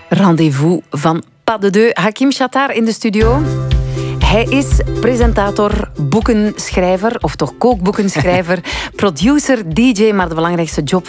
Rendez-vous van Pas de Deux. Hakim Chattar in de studio. Hij is presentator, boekenschrijver, of toch kookboekenschrijver, producer, DJ, maar de belangrijkste job